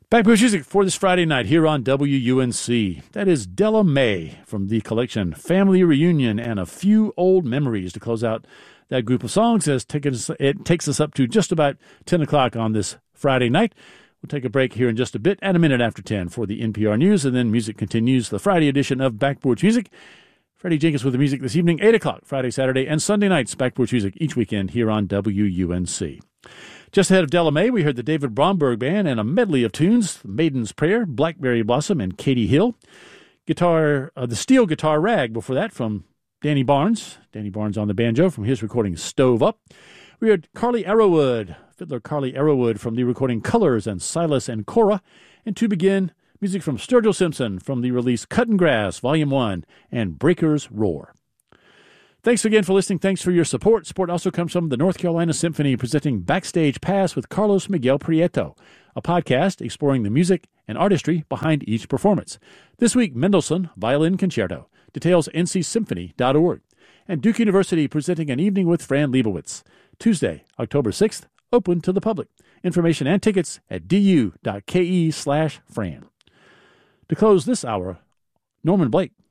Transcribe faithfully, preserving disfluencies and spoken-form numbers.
Backwards music for this Friday night here on W U N C. That is Della Mae from the collection Family Reunion and a Few Old Memories to close out that group of songs. As it takes us up to just about ten o'clock on this Friday night. We'll take a break here in just a bit at a minute after ten for the N P R News, and then music continues, the Friday edition of Backboards Music. Freddie Jenkins with the music this evening, eight o'clock, Friday, Saturday, and Sunday nights, Backboards Music each weekend here on W U N C. Just ahead of Della Mae, we heard the David Bromberg Band and a medley of tunes, Maiden's Prayer, Blackberry Blossom, and Katie Hill. Guitar, uh, the Steel Guitar Rag before that from Danny Barnes. Danny Barnes on the banjo from his recording Stove Up. We heard Carly Arrowwood, fiddler Carly Arrowwood from the recording Colors and Silas and Cora. And to begin, music from Sturgill Simpson from the release Cuttin' Grass, Volume one, and Breakers Roar. Thanks again for listening. Thanks for your support. Support also comes from the North Carolina Symphony presenting Backstage Pass with Carlos Miguel Prieto, a podcast exploring the music and artistry behind each performance. This week, Mendelssohn Violin Concerto. Details n c symphony dot org. And Duke University presenting An Evening with Fran Lebowitz. Tuesday, October sixth, open to the public. Information and tickets at du.ke slash Fran. To close this hour, Norman Blake.